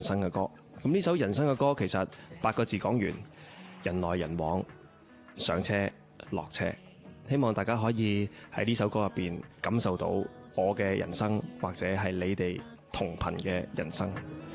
生嘅歌。咁呢首人生嘅歌其實8個字講完，人來人往，上車落車。希望大家可以喺呢首歌入邊感受到我嘅人生，或者係你哋同頻嘅人生。